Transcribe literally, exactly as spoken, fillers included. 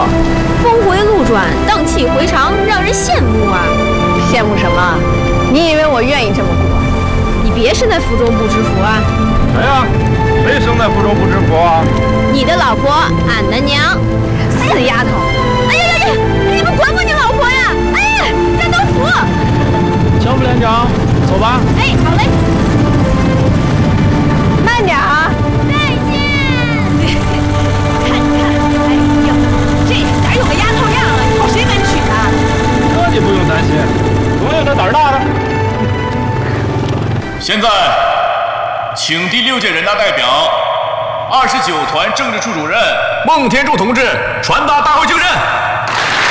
峰回路转，荡气回肠，让人羡慕啊！ 羡慕什么？你以为我愿意这么过？ 你别身在福中不知福啊！ 谁呀？谁生在福中不知福啊？ 你的老婆，俺的娘。 死丫头！ 哎呀呀呀！你们管管你老婆呀！哎，战斗服。 乔副连长，走吧。 哎，好嘞。 慢点啊！ 再见。看看，哎呀，这哪有个丫头样啊？你说谁敢娶她？ 这你不用担心，总有那胆儿大的。 现在，请第六届人大代表、二十九团政治处主任孟天柱同志传达大会